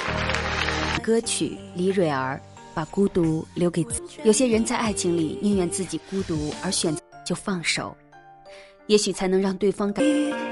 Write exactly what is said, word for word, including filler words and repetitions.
歌曲李蕊儿把孤独留给自己。有些人在爱情里宁愿自己孤独而选择就放手，也许才能让对方感